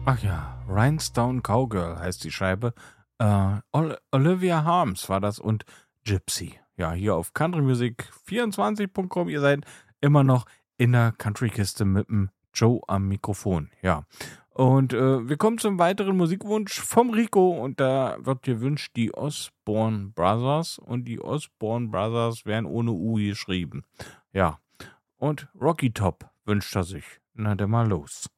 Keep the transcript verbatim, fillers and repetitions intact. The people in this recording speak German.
Ach ja, Rhinestone Cowgirl heißt die Scheibe. Äh, Ol Olivia Harms war das und Gypsy. Ja, hier auf country music vierundzwanzig punkt com. Ihr seid immer noch in der Country-Kiste mit dem Joe am Mikrofon. Ja. Und äh, wir kommen zum weiteren Musikwunsch vom Rico und da wird gewünscht die Osborne Brothers und die Osborne Brothers werden ohne U geschrieben. Ja. Und Rocky Top wünscht er sich. Na, dann mal los.